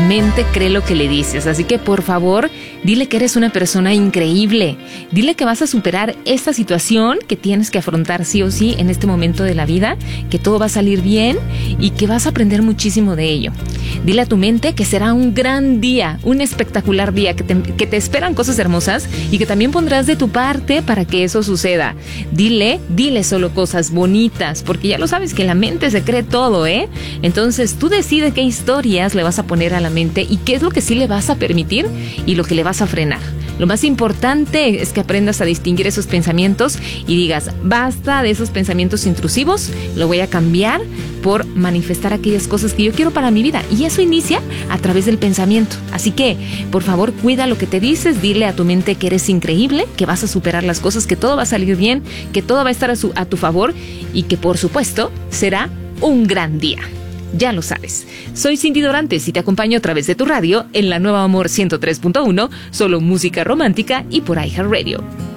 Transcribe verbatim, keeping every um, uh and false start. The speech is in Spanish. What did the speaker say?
mente cree lo que le dices. Así que por favor, dile que eres una persona increíble. Dile que vas a superar esta situación que tienes que afrontar sí o sí en este momento de la vida, que todo va a salir bien y que vas a aprender muchísimo de ello. Dile a tu mente que será un gran día, un espectacular día, que te, que te esperan cosas hermosas y que también pondrás de tu parte para que eso suceda. Dile, dile solo cosas bonitas, porque ya lo sabes que la mente se cree todo, ¿eh? Entonces tú decides qué historias le vas a poner a la mente y qué es lo que sí le vas a permitir y lo que le vas a frenar. Lo más importante es que aprendas a distinguir esos pensamientos y digas, basta de esos pensamientos intrusivos, lo voy a cambiar por manifestar aquellas cosas que yo quiero para mi vida. Y eso inicia a través del pensamiento. Así que, por favor, cuida lo que te dices, dile a tu mente que eres increíble, que vas a superar las cosas, que todo va a salir bien, que todo va a estar a, su, a tu favor y que, por supuesto, será un gran día. Ya lo sabes. Soy Cindy Dorantes y te acompaño a través de tu radio en la Nueva Amor ciento tres punto uno, solo música romántica y por iHeartRadio.